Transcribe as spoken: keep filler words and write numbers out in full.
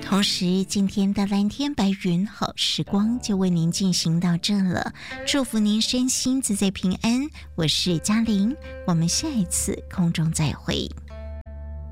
同时今天的蓝天白云好时光就为您进行到这了，祝福您身心自在平安，我是嘉玲，我们下一次空中再会。